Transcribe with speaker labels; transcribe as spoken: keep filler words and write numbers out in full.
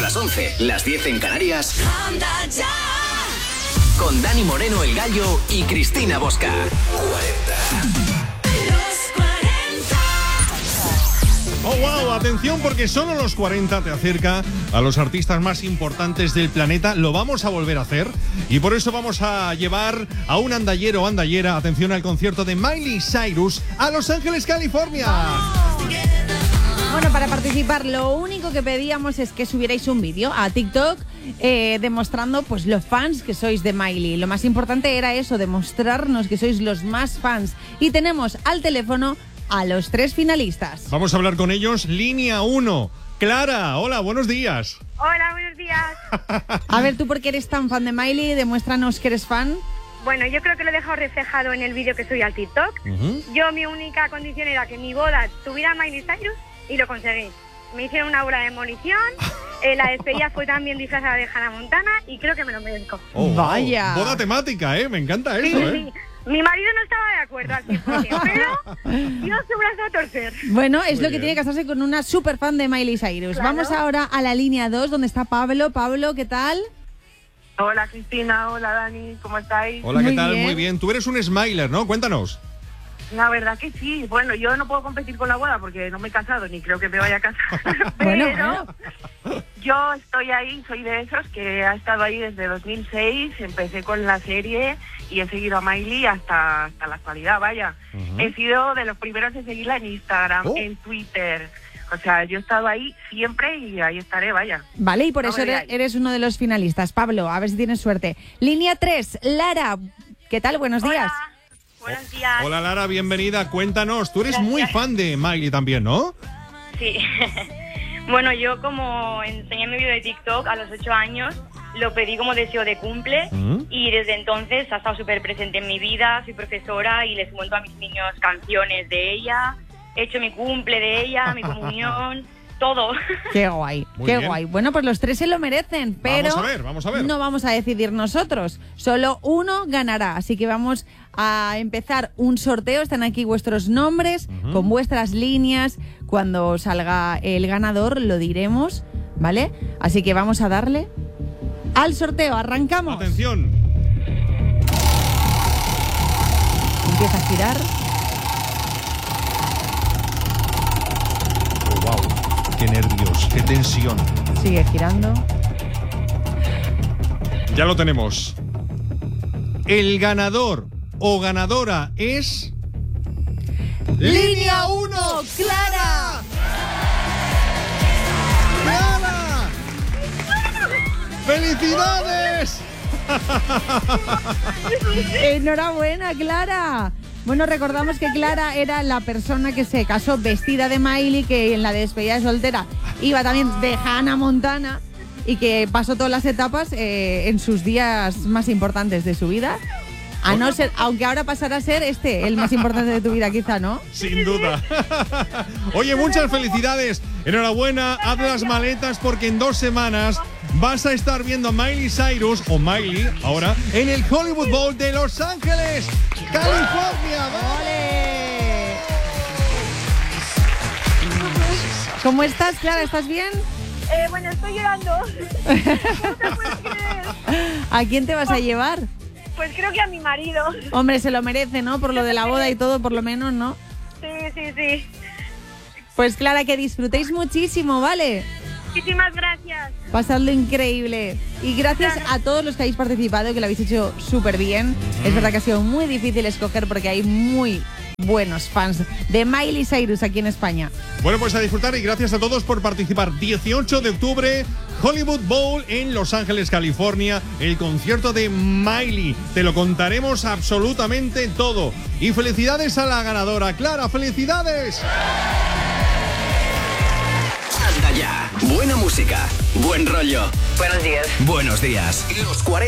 Speaker 1: las once, las diez en Canarias. Anda ya. Con Dani Moreno, El Gallo y Cristina Bosca. cuarenta.
Speaker 2: Oh, wow, atención porque solo los cuarenta te acerca a los artistas más importantes del planeta. Lo vamos a volver a hacer y por eso vamos a llevar a un andallero o andallera, atención, al concierto de Miley Cyrus a Los Ángeles, California.
Speaker 3: Bueno, para participar lo único que pedíamos es que subierais un vídeo a TikTok eh, demostrando pues los fans que sois de Miley. Lo más importante era eso, demostrarnos que sois los más fans. Y tenemos al teléfono a los tres finalistas.
Speaker 2: Vamos a hablar con ellos. Línea uno. Clara, hola, buenos días.
Speaker 4: Hola, buenos días.
Speaker 3: A ver, tú por qué eres tan fan de Miley, demuéstranos que eres fan.
Speaker 4: Bueno, yo creo que lo he dejado reflejado en el vídeo que subí al TikTok.
Speaker 2: Uh-huh.
Speaker 4: Yo, mi única condición era que en mi boda tuviera Miley Cyrus y lo conseguí. Me hicieron una obra de demolición, eh, la despedida fue también disfrazada de Hannah Montana y creo que me lo merezco.
Speaker 2: Oh,
Speaker 3: Vaya.
Speaker 2: Boda temática, ¿eh? Me encanta eso,
Speaker 4: Sí,
Speaker 2: ¿eh?
Speaker 4: sí. Mi marido no estaba de acuerdo al cien por ciento, pero dio su brazo a torcer.
Speaker 3: Bueno, es
Speaker 2: Muy
Speaker 3: lo que
Speaker 2: bien.
Speaker 3: tiene que casarse con una super fan de Miley Cyrus.
Speaker 4: Claro.
Speaker 3: Vamos ahora a la línea dos, donde está Pablo. Pablo, ¿qué tal?
Speaker 5: Hola Cristina, hola Dani, ¿cómo estáis?
Speaker 2: Hola, ¿qué
Speaker 3: Muy
Speaker 2: tal?
Speaker 3: bien.
Speaker 2: Muy bien. Tú eres un smiler, ¿no? Cuéntanos.
Speaker 5: La verdad que sí, bueno, yo no puedo competir con la boda porque no me he casado ni creo que me vaya a casar,
Speaker 3: Bueno,
Speaker 5: pero
Speaker 3: bueno.
Speaker 5: yo estoy ahí, soy de esos que ha estado ahí desde dos mil seis, empecé con la serie y he seguido a Miley hasta, hasta la actualidad, vaya.
Speaker 2: Uh-huh.
Speaker 5: He sido de los primeros en seguirla en Instagram,
Speaker 2: Oh.
Speaker 5: en Twitter, o sea, yo he estado ahí siempre y ahí estaré, vaya.
Speaker 3: Vale, y por
Speaker 5: No
Speaker 3: eso
Speaker 5: me
Speaker 3: eres,
Speaker 5: veáis.
Speaker 3: eres uno de los finalistas. Pablo, a ver si tienes suerte. Línea tres, Lara. ¿Qué tal? Buenos días.
Speaker 4: Hola, buenos días.
Speaker 2: Hola, Lara, bienvenida. Cuéntanos. Tú eres
Speaker 4: Gracias.
Speaker 2: muy fan de Miley también, ¿no?
Speaker 4: Sí. Bueno, yo como enseñé mi vídeo de TikTok a los ocho años, lo pedí como deseo de cumple
Speaker 2: ¿Mm?
Speaker 4: y desde entonces ha estado súper presente en mi vida. Soy profesora y les monto a mis niños canciones de ella, he hecho mi cumple de ella, mi comunión, todo.
Speaker 3: Qué guay,
Speaker 2: Muy
Speaker 3: qué
Speaker 2: bien.
Speaker 3: guay. Bueno, pues los tres se lo merecen, pero
Speaker 2: Vamos a ver, vamos a ver.
Speaker 3: no vamos a decidir nosotros. Solo uno ganará. Así que vamos a empezar un sorteo. Están aquí vuestros nombres,
Speaker 2: Ujú.
Speaker 3: con vuestras líneas. Cuando salga el ganador lo diremos, ¿vale? Así que vamos a darle al sorteo. Arrancamos.
Speaker 2: Atención.
Speaker 3: Empieza a girar.
Speaker 2: Oh, wow. Qué nervios, qué tensión.
Speaker 3: Sigue girando.
Speaker 2: Ya lo tenemos. El ganador o ganadora es...
Speaker 3: ¡Línea uno! ¡Clara!
Speaker 2: ¡Clara! ¡Felicidades!
Speaker 3: Enhorabuena, Clara. Bueno, recordamos que Clara era la persona que se casó vestida de Miley, que en la despedida de soltera iba también de Hannah Montana y que pasó todas las etapas eh, en sus días más importantes de su vida. A no ser, aunque ahora pasará a ser este el más importante de tu vida, quizá, ¿no?
Speaker 2: Sin duda. Oye, muchas felicidades. Enhorabuena, haz las maletas porque en dos semanas vas a estar viendo a Miley Cyrus, o Miley ahora, en el Hollywood Bowl de Los Ángeles, California.
Speaker 3: ¡Ole! ¿Cómo estás, Clara? ¿Estás bien?
Speaker 4: Eh, bueno, estoy llorando. ¿Cómo te puedes creer?
Speaker 3: ¿A quién te vas a llevar?
Speaker 4: Pues creo que a mi marido.
Speaker 3: Hombre, se lo merece, ¿no? Por lo de la boda y todo, por lo menos, ¿no?
Speaker 4: Sí, sí, sí.
Speaker 3: Pues Clara, que disfrutéis muchísimo, ¿vale?
Speaker 4: Muchísimas gracias.
Speaker 3: Pasadlo increíble. Y gracias a todos los que habéis participado, que lo habéis hecho súper bien. Es verdad que ha sido muy difícil escoger porque hay muy buenos fans de Miley Cyrus aquí en España.
Speaker 2: Bueno, pues a disfrutar y gracias a todos por participar. dieciocho de octubre, Hollywood Bowl en Los Ángeles, California, el concierto de Miley. Te lo contaremos absolutamente todo. Y felicidades a la ganadora. Clara, felicidades.
Speaker 1: Anda ya. Buena música, buen rollo.
Speaker 6: Buenos días.
Speaker 1: Buenos días. Los cuarenta.